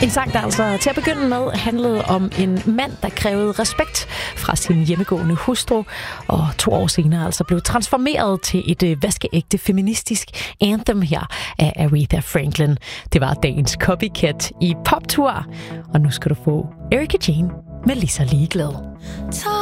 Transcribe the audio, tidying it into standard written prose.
En sang, der altså til at begynde med handlede om en mand, der krævede respekt fra sin hjemmegående hustru, og 2 år senere altså blev transformeret til et vaskeægte feministisk anthem her af Aretha Franklin. Det var dagens Copycat i Poptour, og nu skal du få Erika Jane med Lige så ligeglad.